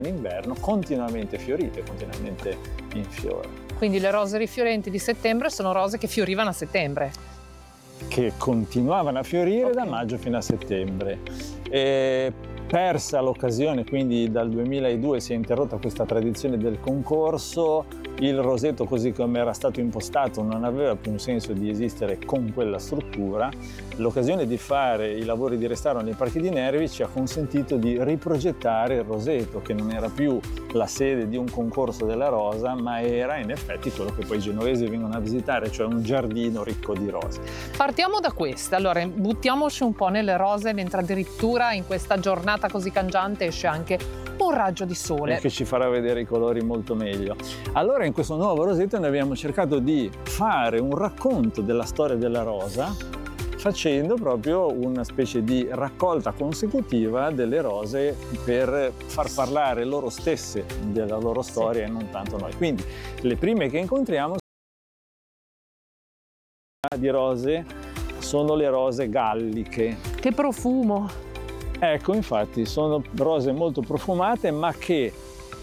in inverno, continuamente fiorite, continuamente in fiore. Quindi le rose rifiorenti di settembre sono rose che fiorivano a settembre. Che continuavano a fiorire da maggio fino a settembre. Persa l'occasione, quindi dal 2002 si è interrotta questa tradizione del concorso, il roseto così come era stato impostato non aveva più un senso di esistere con quella struttura. L'occasione di fare i lavori di restauro nei Parchi di Nervi ci ha consentito di riprogettare il roseto, che non era più la sede di un concorso della rosa, ma era in effetti quello che poi i genovesi vengono a visitare, cioè un giardino ricco di rose. Partiamo da queste, allora buttiamoci un po' nelle rose, mentre addirittura in questa giornata così cangiante esce anche un raggio di sole. Che ci farà vedere i colori molto meglio. Allora in questo nuovo roseto noi abbiamo cercato di fare un racconto della storia della rosa, facendo proprio una specie di raccolta consecutiva delle rose per far parlare loro stesse della loro storia e non tanto noi. Quindi le prime che incontriamo di rose sono le rose galliche. Che profumo! Ecco, infatti sono rose molto profumate, ma che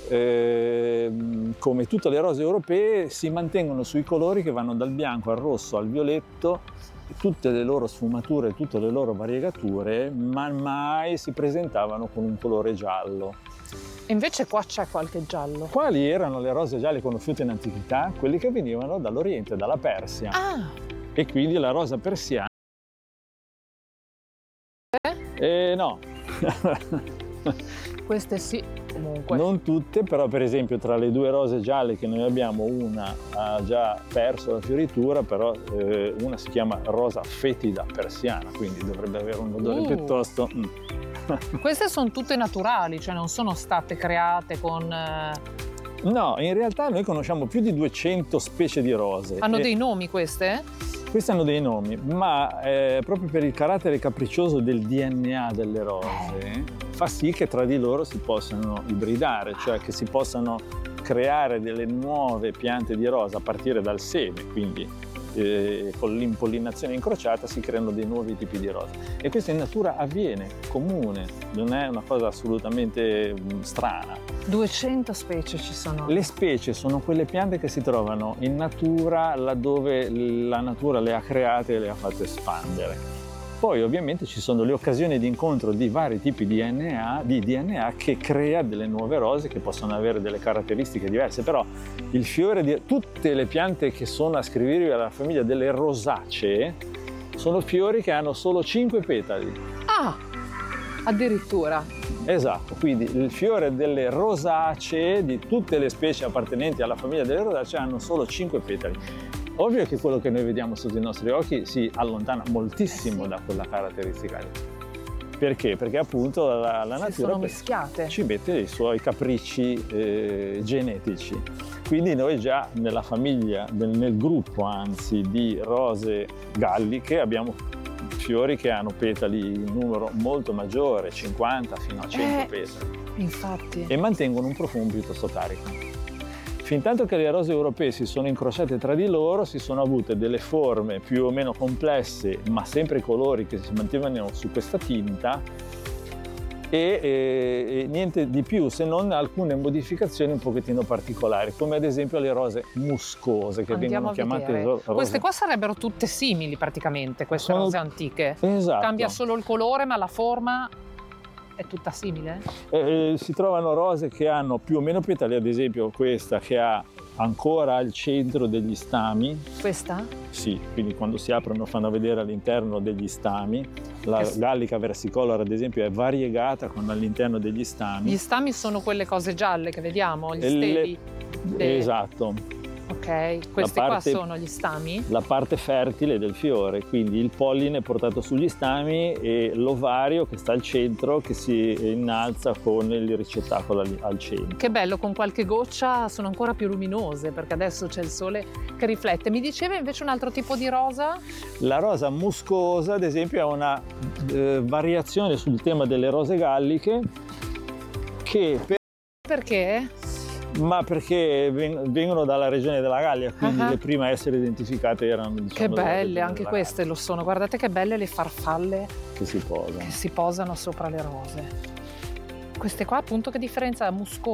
come tutte le rose europee si mantengono sui colori che vanno dal bianco al rosso al violetto, tutte le loro sfumature, tutte le loro variegature, ma mai si presentavano con un colore giallo. E invece qua c'è qualche giallo. Quali erano le rose gialle conosciute in antichità? Quelle che venivano dall'Oriente, dalla Persia. Ah! E quindi la rosa persiana. No. Queste sì, comunque. Non tutte, però per esempio tra le due rose gialle che noi abbiamo, una ha già perso la fioritura, però una si chiama rosa fetida persiana, quindi dovrebbe avere un odore piuttosto... Queste sono tutte naturali, cioè non sono state create con... No, in realtà noi conosciamo più di 200 specie di rose. Hanno dei nomi queste? Queste hanno dei nomi, ma proprio per il carattere capriccioso del DNA delle rose fa sì che tra di loro si possano ibridare, cioè che si possano creare delle nuove piante di rosa a partire dal seme, quindi con l'impollinazione incrociata si creano dei nuovi tipi di rosa. E questo in natura avviene, comune, non è una cosa assolutamente strana. 200 specie ci sono. Le specie sono quelle piante che si trovano in natura laddove la natura le ha create e le ha fatte espandere. Poi ovviamente ci sono le occasioni di incontro di vari tipi di DNA che crea delle nuove rose che possono avere delle caratteristiche diverse, però il fiore di tutte le piante che sono ascrivibili alla famiglia delle rosacee sono fiori che hanno solo 5 petali. Ah, addirittura. Esatto, quindi il fiore delle rosacee, di tutte le specie appartenenti alla famiglia delle rosacee, hanno solo 5 petali. Ovvio che quello che noi vediamo sotto i nostri occhi si allontana moltissimo da quella caratteristica lì. Perché? Perché appunto la natura ci mette i suoi capricci genetici. Quindi noi già nella famiglia, nel gruppo anzi di rose galliche abbiamo fiori che hanno petali in numero molto maggiore, 50 fino a 100 petali. Infatti. E mantengono un profumo piuttosto carico. Fintanto che le rose europee si sono incrociate tra di loro, si sono avute delle forme più o meno complesse, ma sempre i colori che si mantenevano su questa tinta e niente di più, se non alcune modificazioni un pochettino particolari, come ad esempio le rose muscose, che vengono chiamate rose. Queste qua sarebbero tutte simili praticamente, queste rose antiche. Esatto. Cambia solo il colore, ma la forma è tutta simile? Si trovano rose che hanno più o meno petali, ad esempio questa che ha ancora al centro degli stami. Questa? Sì, quindi quando si aprono fanno vedere all'interno degli stami. La gallica versicolor ad esempio è variegata con all'interno degli stami. Gli stami sono quelle cose gialle che vediamo, gli steli? Esatto. Ok, questi qua sono gli stami? La parte fertile del fiore, quindi il polline portato sugli stami e l'ovario che sta al centro che si innalza con il ricettacolo al centro. Che bello, con qualche goccia sono ancora più luminose perché adesso c'è il sole che riflette. Mi diceva invece un altro tipo di rosa? La rosa muscosa ad esempio è una variazione sul tema delle rose galliche che... Perché? Ma perché vengono dalla regione della Gallia, quindi le prime a essere identificate erano, diciamo, che belle, anche queste lo sono. Guardate che belle le farfalle che si posano sopra le rose. Queste qua appunto che differenza? Muscose?